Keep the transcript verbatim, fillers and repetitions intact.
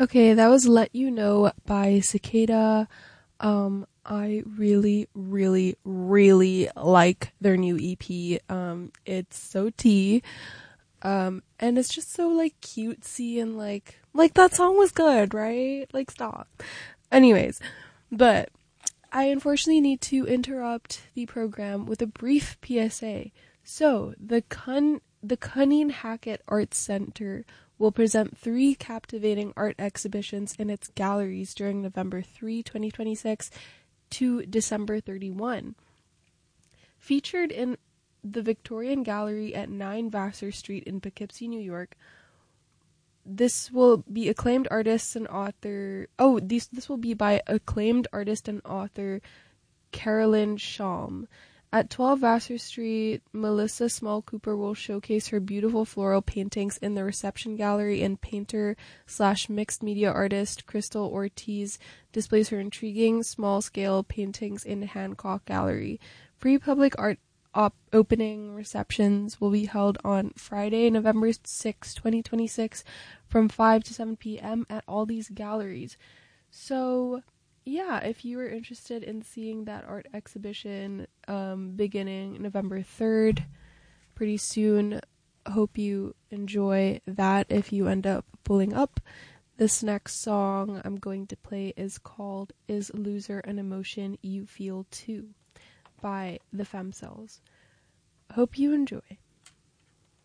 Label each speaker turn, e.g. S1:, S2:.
S1: Okay, that was Let You Know by Cicada. Um, I really, really, really like their new E P. Um, it's so tea. Um, and it's just so like cutesy and like, like that song was good, right? Like stop. Anyways, but I unfortunately need to interrupt the program with a brief P S A. So, the Cun- the Cunning Hackett Arts Center will present three captivating art exhibitions in its galleries during November third, twenty twenty-six to December thirty-first. Featured in the Victorian Gallery at nine Vassar Street in Poughkeepsie, New York, this will be acclaimed artist and author. Oh, this this will be by acclaimed artist and author Carolyn Shalm. At twelve Vassar Street, Melissa Small Cooper will showcase her beautiful floral paintings in the reception gallery, and painter slash mixed media artist Crystal Ortiz displays her intriguing small-scale paintings in Hancock Gallery. Free public art op- opening receptions will be held on Friday, November sixth, twenty twenty-six from five to seven p.m. at all these galleries. So yeah, if you are interested in seeing that art exhibition um, beginning November third, pretty soon, hope you enjoy that if you end up pulling up. This next song I'm going to play is called Is Loser an Emotion You Feel Too by the Femcells. Hope you enjoy.